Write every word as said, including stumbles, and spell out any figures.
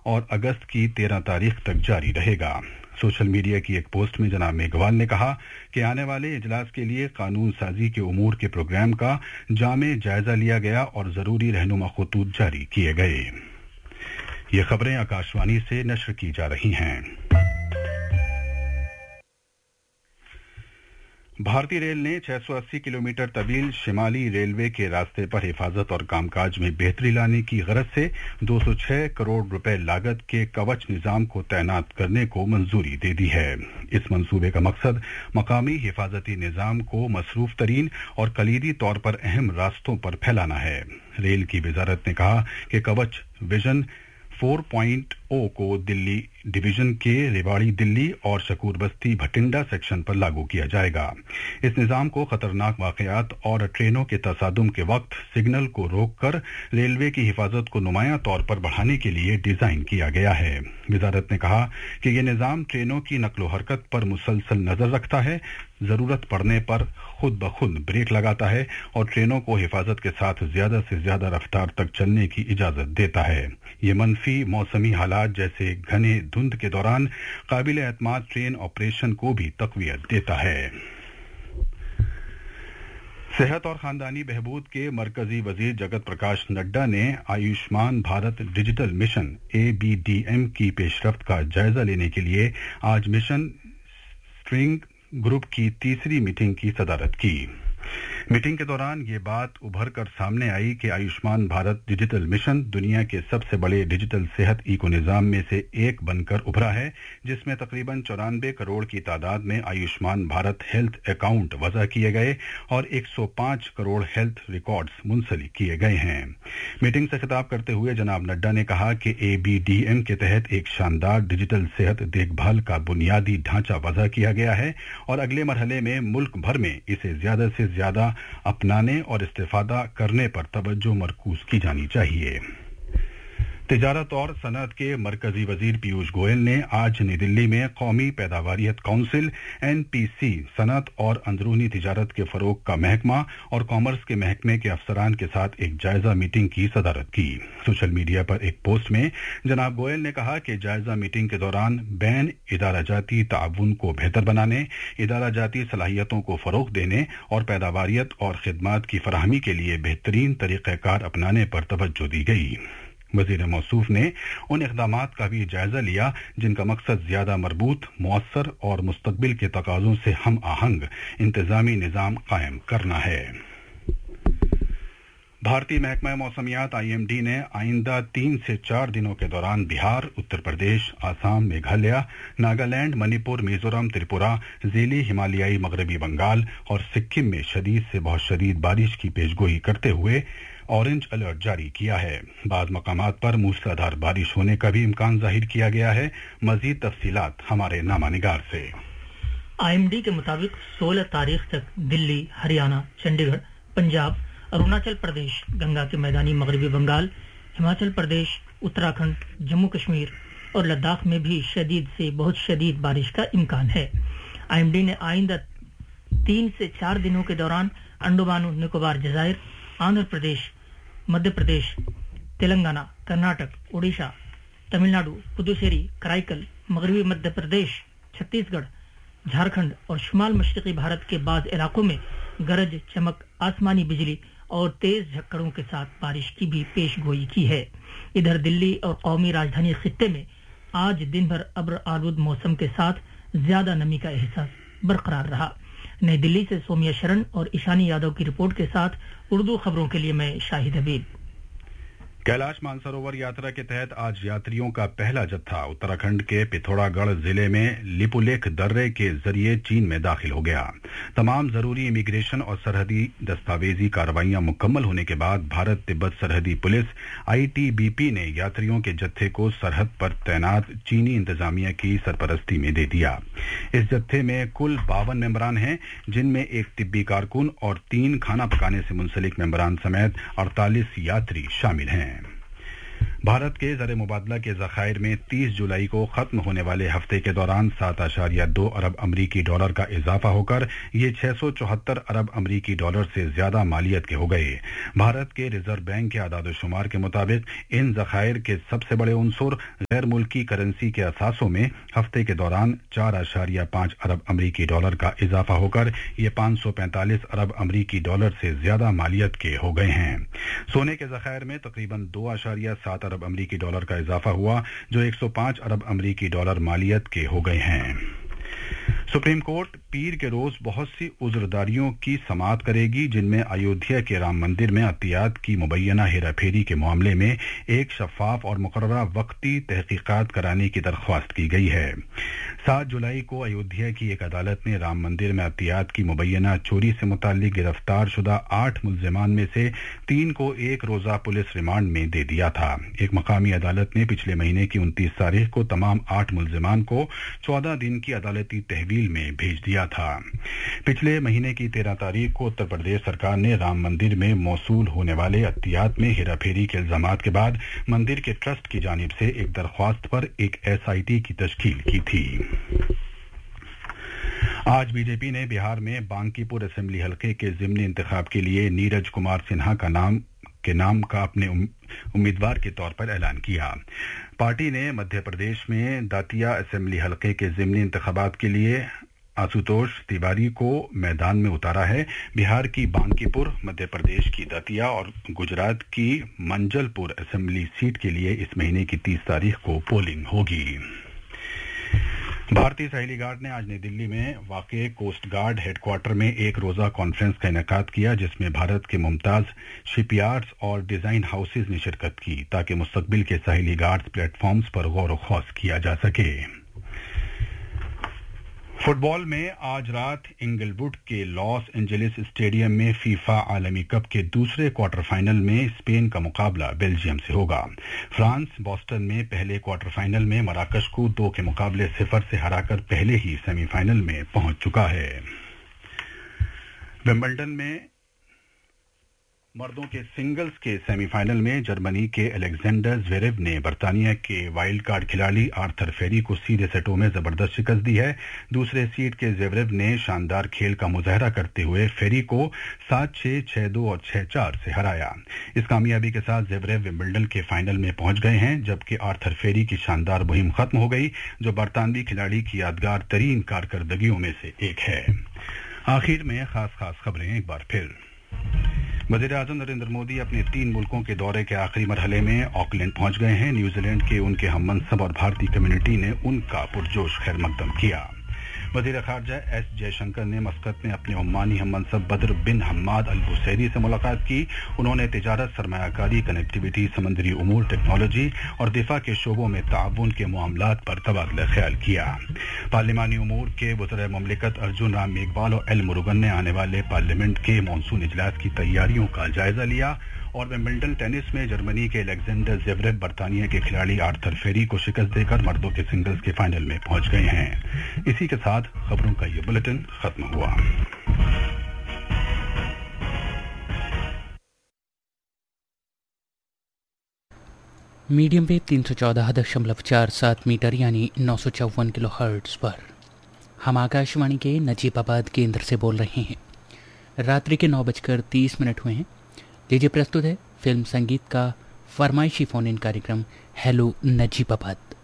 और अगस्त की तेरह तारीख तक जारी रहेगा। सोशल मीडिया की एक पोस्ट में जनाब मेघवाल ने कहा कि आने वाले इजलास के लिए कानून साजी के उमूर के प्रोग्राम का जामे जायजा लिया गया और जरूरी रहनुमा खतूत जारी किए गए। ये खबरें आकाशवाणी से नश्र की जा रही हैं। भारतीय रेल ने छह सौ अस्सी किलोमीटर तवील शिमाली रेलवे के रास्ते पर हिफाजत और कामकाज में बेहतरी लाने की गरज से दो सौ छह करोड़ रुपए लागत के कवच निजाम को तैनात करने को मंजूरी दे दी है। इस मंसूबे का मकसद मकामी हिफाजती निजाम को मसरूफ तरीन और कलीदी तौर पर अहम रास्तों पर फैलाना है। रेल की वजारत ने कहा कि कवच विजन चार पॉइंट ओ को दिल्ली डिवीजन के रेवाड़ी दिल्ली और शकूर बस्ती भटिंडा सेक्शन पर लागू किया जाएगा। इस निजाम को खतरनाक वाकयात और ट्रेनों के तसादुम के वक्त सिग्नल को रोककर रेलवे की हिफाजत को नुमायां तौर पर बढ़ाने के लिए डिजाइन किया गया है। वजारत ने कहा कि यह निजाम ट्रेनों की नकलो हरकत पर मुसलसल नजर रखता है, जरूरत पड़ने पर खुद ब खुद ब्रेक लगाता है और ट्रेनों को हिफाजत के साथ ज्यादा से ज्यादा रफ्तार तक चलने की इजाजत देता है। ये मनफी मौसमी हालात जैसे घने धुंध के दौरान काबिल एतमाद ट्रेन ऑपरेशन को भी तकवीत देता है। सेहत और खानदानी बहबूद के मरकजी वजीर जगत प्रकाश नड्डा ने Ayushman Bharat digital mission A B D M की पेशरफ्त का जायजा लेने के लिए आज मिशन स्ट्रिंग ग्रुप की तीसरी मीटिंग की सदारत की। मीटिंग के दौरान ये बात उभर कर सामने आई कि आयुष्मान भारत डिजिटल मिशन दुनिया के सबसे बड़े डिजिटल सेहत इको निजाम में से एक बनकर उभरा है, जिसमें तकरीबन चौरानवे करोड़ की तादाद में आयुष्मान भारत हेल्थ अकाउंट वजह किए गए और एक सौ पाँच करोड़ हेल्थ रिकॉर्ड्स मुंसलिक किए गए हैं। मीटिंग से खिताब करते हुए जनाब नड्डा ने कहा कि ए बी डी एम के तहत एक शानदार डिजिटल सेहत देखभाल का बुनियादी ढांचा वजह किया गया है और अगले मरहले में मुल्क भर में इसे ज्यादा से ज्यादा अपनाने और इस्तेफादा करने पर तवज्जो मरकूज की जानी चाहिए। तिजारत और सनअत के मरकजी वजीर पीयूष गोयल ने आज नई दिल्ली में कौमी पैदावारियत काउंसिल एन पी सी, सनअत और अंदरूनी तिजारत के फरोग का महकमा और कॉमर्स के महकमे के अफसरान के साथ एक जायजा मीटिंग की सदारत की। सोशल मीडिया पर एक पोस्ट में जनाब गोयल ने कहा कि जायजा मीटिंग के दौरान बैन इदारा जाती ताउन को बेहतर बनाने, इदारा जाती सलाहियतों को फरोग देने और पैदावारियत और खिदमात की फराहमी के लिए बेहतरीन तरीक़ेकार अपनाने पर तवज्जो दी गई। वजीर मौसूफ ने उन इक़दामात का भी जायजा लिया जिनका मकसद ज्यादा मरबूत, मुअस्सर और मुस्तक़बिल के तकाज़ों से हम आहंग इंतजामी निज़ाम कायम करना है। भारतीय महकमा मौसमियात आई एम डी ने आइंदा तीन से चार दिनों के दौरान बिहार, उत्तर प्रदेश, आसाम, मेघालय, नागालैंड, मणिपुर, मिजोरम, त्रिपुरा, ज़ेली हिमालयाई मगरबी बंगाल और सिक्किम में शदीद से बहुत शदीद बारिश की पेशगोई करते हुए ऑरेंज अलर्ट जारी किया है। बाद मकामात पर मूसलाधार बारिश होने का भी इम्कान जाहिर किया गया है। मजीद तफसीलात हमारे नामानिगार से। आई एम डी के मुताबिक सोलह तारीख तक दिल्ली, हरियाणा, चंडीगढ़, पंजाब, अरुणाचल प्रदेश, गंगा के मैदानी मगरबी बंगाल, हिमाचल प्रदेश, उत्तराखंड, जम्मू कश्मीर और लद्दाख में भी शदीद से बहुत शदीद बारिश का इम्कान है। आई एम डी ने आइंदा तीन से चार दिनों के दौरान अंडमान निकोबार जजायर, आंध्र प्रदेश, मध्य प्रदेश, तेलंगाना, कर्नाटक, ओडिशा, तमिलनाडु, पुदुचेरी, कराईकल, मगरबी मध्य प्रदेश, छत्तीसगढ़, झारखंड और शुमाल मशरकी भारत के बाद इलाकों में गरज चमक, आसमानी बिजली और तेज झक्कड़ों के साथ बारिश की भी पेशगोई की है। इधर दिल्ली और कौमी राजधानी खित्ते में आज दिन भर अब्र आलूद मौसम के साथ ज्यादा नमी का एहसास बरकरार रहा। नई दिल्ली से सोमिया शरण और ईशानी यादव की रिपोर्ट के साथ उर्दू खबरों के लिए मैं शाहिद हबीब। कैलाश मानसरोवर यात्रा के तहत आज यात्रियों का पहला जत्था उत्तराखंड के पिथौरागढ़ जिले में लिपुलेख दर्रे के जरिए चीन में दाखिल हो गया। तमाम जरूरी इमिग्रेशन और सरहदी दस्तावेजी कार्रवाइयां मुकम्मल होने के बाद भारत तिब्बत सरहदी police I T B P ने यात्रियों के जत्थे को सरहद पर तैनात चीनी इंतजामिया की सरपरस्ती में दे दिया। इस जत्थे में कुल बावन मेंबरान हैं, जिनमें एक तिब्बी कारकुन और तीन खाना पकाने से मुंसलिक मेंबरान समेत अड़तालीस यात्री शामिल हैं। भारत के ज़र मुबादला के ज़खायर में तीस जुलाई को खत्म होने वाले हफ्ते के दौरान सात आशारिया दो अरब अमरीकी डॉलर का इजाफा होकर ये छह सौ चौहत्तर अरब अमरीकी डॉलर से ज्यादा मालियत के हो गए। भारत के रिजर्व बैंक के आदाद-ओ-शुमार के मुताबिक इन ज़खायर के सबसे बड़े उनसुर गैर मुल्की करेंसी के असासों में हफ्ते के दौरान चार आशारिया पांच अरब अमरीकी डॉलर का इजाफा होकर ये पांच सौ पैंतालीस अरब अमरीकी डॉलर से ज्यादा मालियत के हो गए हैं। सोने के ज़खायर में तकरीबन दो आशारिया सात अरब अमरीकी डॉलर का इजाफा हुआ जो एक सौ पांच अरब अमरीकी डॉलर मालियत के हो गए हैं। सुप्रीम कोर्ट पीर के रोज बहुत सी उज़्रदारियों की समाअत करेगी जिनमें अयोध्या के राम मंदिर में अतियात की मुबैना हेराफेरी के मामले में एक शफाफ और मुकर्ररा वक्ती तहकीकात कराने की दरख्वास्त की गई है। सात जुलाई को अयोध्या की एक अदालत ने राम मंदिर में अतियात की मुबैना चोरी से मुताल्लिक गिरफ्तार शुदा आठ मुल्जिमान में से तीन को एक रोजा पुलिस रिमांड में दे दिया था। एक मकामी अदालत ने पिछले महीने की उनतीस तारीख को तमाम आठ मुल्जिमान को चौदह दिन की अदालती तहवील में भेज दिया था। पिछले महीने की तेरह तारीख को उत्तर प्रदेश सरकार ने राम मंदिर में मौसूल होने वाले अतियात में हेराफेरी के इल्जामात के बाद मंदिर के ट्रस्ट की जानिब से एक दरख्वास्त पर एक एस आई टी की तश्कील की थी। आज बीजेपी ने बिहार में बांकीपुर असेंबली हलके के ज़िमनी इंतखाब के लिए नीरज कुमार सिन्हा का नाम के नाम का अपने उम्मीदवार के तौर पर ऐलान किया। पार्टी ने मध्य प्रदेश में दातिया असेंबली हलके के ज़िमनी इंतखाबात के लिए आशुतोष तिवारी को मैदान में उतारा है। बिहार की बांकीपुर, मध्य प्रदेश की दातिया और गुजरात की मंजलपुर असेंबली सीट के लिए इस महीने की तीस तारीख को पोलिंग होगी। भारतीय सहेली गार्ड ने आज नई दिल्ली में वाक़े कोस्ट गार्ड हेडक्वार्टर में एक रोज़ा कॉन्फ्रेंस का इनेकाद किया जिसमें भारत के मुमताज़ शिपयार्ड्स और डिज़ाइन हाउसेज ने शिरकत की ताकि मुस्तकबिल के सहेली गार्ड्स प्लेटफॉर्म्स पर गौर व खौस किया जा सके। फुटबॉल में आज रात इंगलवुड के लॉस एंजेलिस स्टेडियम में फीफा आलमी कप के दूसरे क्वार्टर फाइनल में स्पेन का मुकाबला बेल्जियम से होगा। फ्रांस बोस्टन में पहले क्वार्टर फाइनल में मराकश को दो के मुकाबले सिफर से हराकर पहले ही सेमीफाइनल में पहुंच चुका है। विंबलडन में मर्दों के सिंगल्स के सेमीफाइनल में जर्मनी के अलेक्जेंडर ज़्वेरेव ने बर्तानिया के वाइल्ड कार्ड खिलाड़ी आर्थर फेरी को सीधे सेटों में जबरदस्त शिकस्त दी है। दूसरे सीड के ज़्वेरेव ने शानदार खेल का मुजाहरा करते हुए फेरी को सात छह, छह दो और छह चार से हराया। इस कामयाबी के साथ ज़्वेरेव विंबलडन के फाइनल में पहुंच गए हैं जबकि आर्थर फेरी की शानदार मुहिम खत्म हो गई जो बरतानवी खिलाड़ी की यादगार तरीन कारकर्दगियों में से एक है। आखिर में खास खास खबरें एक बार फिर। वज़ीर आज़म नरेंद्र मोदी अपने तीन मुल्कों के दौरे के आखिरी मरहले में ऑकलैंड पहुंच गए हैं। न्यूजीलैंड के उनके हममनसब और भारतीय कम्युनिटी ने उनका पुरजोश खैर मकदम किया। वज़ीर ख़ारजा एस जयशंकर ने मस्कत में अपने ओमानी हममनसब बद्र बिन हम्माद अल बुसैरी से मुलाकात की। उन्होंने तिजारत, सरमायाकारी, कनेक्टिविटी, समुद्री उमूर, टेक्नोलॉजी और दिफा के शोबों में ताउन के मामलात पर तबादला ख्याल किया। पार्लिमानी उमूर के वज़ीर मुमलिकत अर्जुन राम मेघवाल और एल मुरुगन ने आने वाले पार्लियामेंट के मानसून इजलास की तैयारियों का जायजा लिया। और विंबलडन टेनिस में जर्मनी के अलेक्जेंडर ज़्वेरेव बर्तानिया के खिलाड़ी आर्थर फेरी को शिकस्त देकर मर्दों के सिंगल्स के फाइनल में पहुंच गए हैं। इसी के साथ खबरों का ये बुलेटिन खत्म हुआ। मीडियम वेव तीन सौ चौदह दशमलव चार सात मीटर यानी नौ सौ चौवन किलो हर्ट्ज पर हम आकाशवाणी के नजीबाबाद केंद्र से बोल रहे हैं। रात्रि के नौ बजकर तीस मिनट हुए हैं। लीजिए प्रस्तुत है फिल्म संगीत का फरमाइशी फोन इन कार्यक्रम हेलो नजीबाबाद।